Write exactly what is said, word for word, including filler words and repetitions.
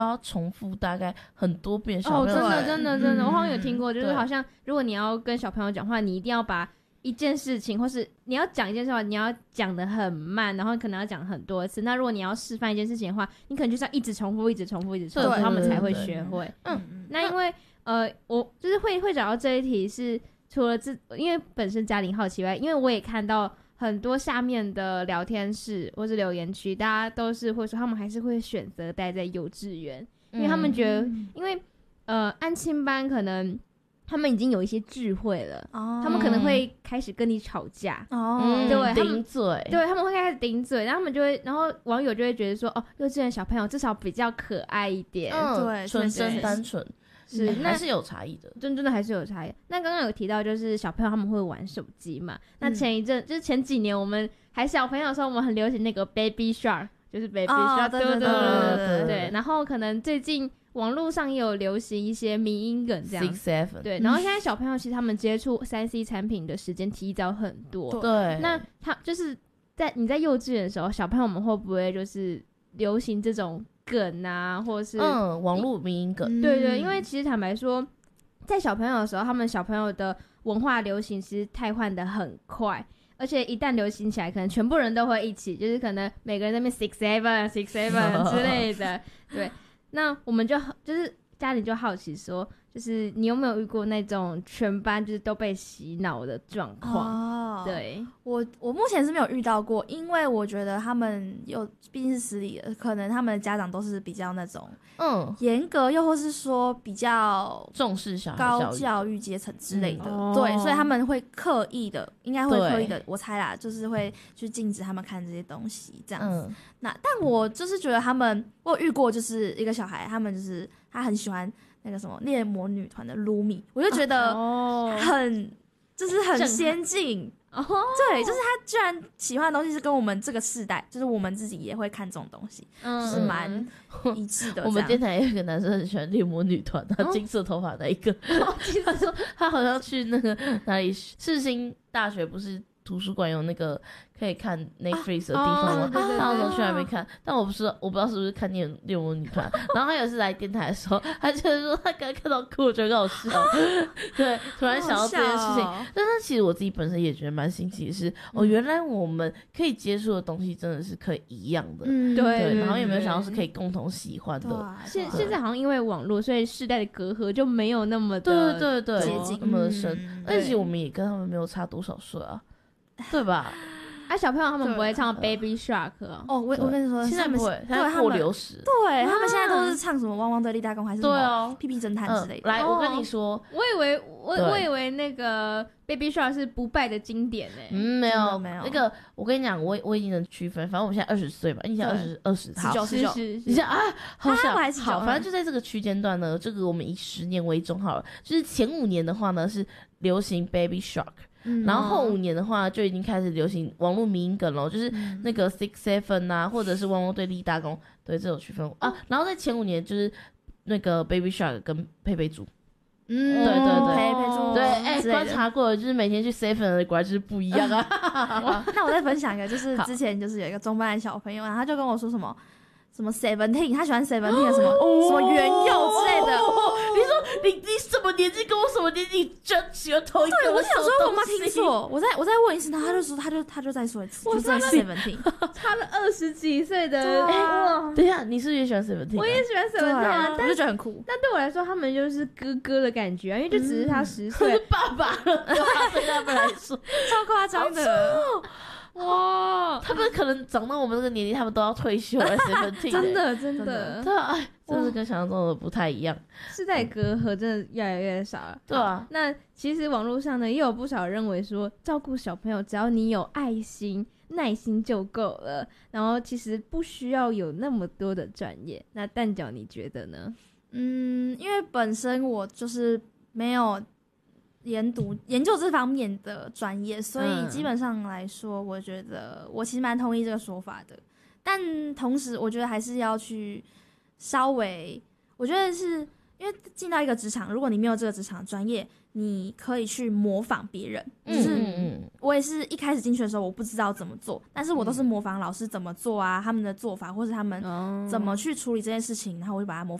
要重复大概很多遍小哦， 朋友。 真的真的真的， 嗯我好像有听过，就是对好像如果你要跟小朋友讲话，你一定要把一件事情，或是你要讲一件事话，你要讲得很慢，然后可能要讲很多次。那如果你要示范一件事情的话，你可能就是要一直重复，一直重复，一直重复， 对他们才会对对学会。 嗯， 那因为呃，我就是会会找到这一题是除了这，因为本身嘉玲好奇外，因为我也看到很多下面的聊天室或是留言区，大家都是会说他们还是会选择待在幼稚园，因为他们觉得， 嗯因为呃安亲班可能他们已经有一些智慧了， 哦他们可能会开始跟你吵架。 哦， 嗯， 对他们顶嘴， 对，他们会开始顶嘴，然后他们就会，然后网友就会觉得说，哦，幼稚园小朋友至少比较可爱一点， 嗯， 对纯真确实是单纯， 是那嗯还是有差异的。 真真的还是有差异。那刚刚有提到，就是小朋友他们会玩手机嘛？那嗯前一阵、就是前几年我们还小朋友的时候，我们很流行那个 Baby Shark，就是 Baby 哦 Shark，、对对对对对对对对。然后可能最近网络上也有流行一些迷因梗这样 Six Seven， 对。然后现在小朋友其实他们接触三 C 产品的时间提早很多， 对， 那他就是在你在幼稚园的时候，小朋友们会不会就是流行这种梗啊，或者是嗯，网络迷因梗， 对对，因为其实坦白说，在小朋友的时候，他们小朋友的文化流行其实汰换的很快，而且一旦流行起来，可能全部人都会一起，就是可能每个人在那边 six seven six seven 之类的。对，那我们就就是家里就好奇说，就是你有没有遇过那种全班就是都被洗脑的状况？ 哦， 对， 我我目前是没有遇到过，因为我觉得他们有毕竟是私立的，可能他们的家长都是比较那种嗯， 严格，又或是说比较重视小孩高教育， 教育阶层之类的， 嗯对， 哦所以他们会刻意的，应该会对刻意的，我猜啦，就是会去禁止他们看这些东西这样子。 嗯， 那但我就是觉得他们，我有遇过，就是一个小孩，他们就是他很喜欢那个什么猎魔女团的卢米，我就觉得哦很、就是很震撼先进。 哦， 对，就是他居然喜欢的东西是跟我们这个世代，就是我们自己也会看这种东西， 嗯是蛮一致的这样。 我们电台有一个男生很喜欢猎魔女团，他金色头发那一个， 哦其实说他好像去那个哪里世新大学不是图书馆有那个可以看 Netflix 的地方吗？ 哦对对对他那时候去还没看，但我不是我不知道是不是看猎猎魔女团。然后他有一次来电台的时候，他就是说他刚刚看到哭，我觉得很好笑。对，突然想到这件事情。 好好笑哦但是其实我自己本身也觉得蛮新奇的是，哦，原来我们可以接触的东西真的是可以一样的。 嗯， 对对，然后对有没有想到对是可以共同喜欢的？ 对啊，对啊现现在好像因为网络，所以世代的隔阂就没有那么对的对对， 接近那么的深。 嗯而且其实我们也跟他们没有差多少岁啊，对吧？ 啊，小朋友他们对不会唱 Baby Shark 哦。 哦，我对我跟你说，他们现在不会， 对现在过他们流时。 对他们现在都啊是唱什么《汪汪队立大功》还是什么对哦， 屁屁侦探之类的。 来， 哦我跟你说， 我以为我对我以为那个 Baby Shark 是不败的经典诶。 嗯，没有没有那个，我跟你讲，我我已经能区分，反正我们现在二十岁吧，你现在二对十二十，好， 19 是是是， 你想啊，好小， 啊我还是好， 九反正就在这个区间段呢，这个我们以十年为中好了，就是前五年的话呢是流行 Baby Shark。 嗯然后后五年的话，就已经开始流行网络迷因梗了，就是那个 Six Seven 啊，或者是汪汪队立大功，对，这种区分啊。然后在前五年就是那个 Baby Shark 跟佩佩猪， 嗯， 对对对陪陪住对，哎、 之类的观察过了，就是每天去 Seven 的果然就是不一样啊。 那我再分享一个，就是好之前就是有一个中班的小朋友，然后他就跟我说什么什么 Seventeen，他喜欢 Seventeen 的什么、 哦什么原柚之类的。 你说你你什么年纪跟我什么年纪，真喜欢同一个？ 对，我就想说我妈什么东西听错，我再我再问一次，然后他就说他就他就再说一次，就真的是 Seventeen。 差了二十几岁的， 对啊哎哇， 等一下，你是不是也喜欢 Seventeen？ 我也喜欢 Seventeen 对啊， 我但就觉得很酷。 但对我来说，他们就是哥哥的感觉啊，因为就只是他十岁是，爸爸了，对他们来说， 超夸张的， 哇， 他们可能长到我们这个年纪，他们都要退休了。Seventeen， 真的真真的的， 对啊，哎，真是跟想象中的不太一样。 世代隔阂真的越来越少了。 对啊好那其实网络上呢，也有不少认为说，照顾小朋友只要你有爱心、耐心就够了，然后其实不需要有那么多的专业。那蛋饺你觉得呢？ 嗯，因为本身我就是没有研读研究这方面的专业，所以嗯基本上来说，我觉得我其实蛮同意这个说法的。但同时，我觉得还是要去稍微，我觉得是因为进到一个职场，如果你没有这个职场专业，你可以去模仿别人。 嗯就是嗯嗯我也是一开始进去的时候，我不知道怎么做，但是我都是模仿老师怎么做啊，他们的做法，或是他们哦怎么去处理这件事情，然后我就把它模